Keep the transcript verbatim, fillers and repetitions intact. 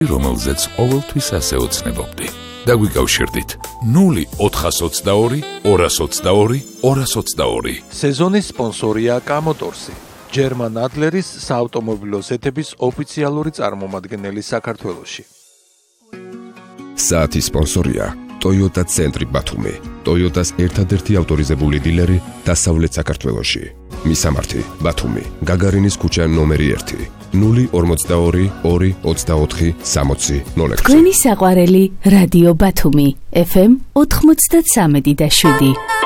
რომელზეც ყოველთვის ასე ოცნებობდი. დაგვიკავშირდით ნული ოთხას ოცდაორი ორას ოცდაორი ორას ოცდაორი. სეზონის სპონსორია კამოტორსი, ჯერმან ადლერის საავტომობილო ზეთების ოფიციალური წარმომადგენელი საქართველოში. საათის სპონსორია Toyota ცენტრი ბათუმი, Toyota-ს ერთადერთი ავტორიზებული დილერი დასავლეთ საქართველოში. მისამართი ბათუმი, გაგარინის ქუჩა ნომერი ერთი, ნული ორმოცდაორი ორი ოცდაოთხი სამოცი ნოლ ექვსი. თქვენი საყვარელი რადიო ბათუმი, ეფ ემ ოთხმოცდათსამი და შვიდი.